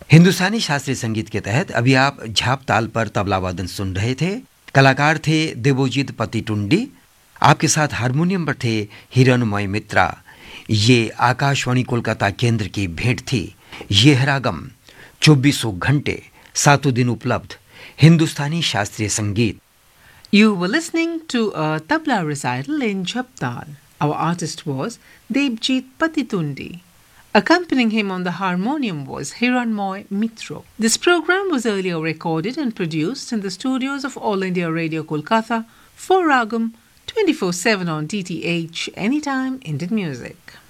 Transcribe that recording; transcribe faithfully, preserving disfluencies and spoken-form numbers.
हिंदुस्तानी शास्त्रीय संगीत के तहत अभी आप झाप ताल पर तबला वादन सुन रहे थे। कलाकार थे देवोजीत पतिटुंडी। आपके साथ हारमोनियम पर थे हिरणमय मित्रा। ये आकाशवाणी कोलकाता केंद्र की भेंट थी। ये है रागम, चौबीसों घंटे सातों दिन उपलब्ध हिंदुस्तानी शास्त्रीय संगीत। You were listening to a tabla recital in Jhaptal. Our artist was Devjit Patitundi. Accompanying him on the harmonium was Hiranmoy Mitro. This program was earlier recorded and produced in the studios of All India Radio Kolkata for Ragam twenty-four seven on D T H, Anytime Indian Music.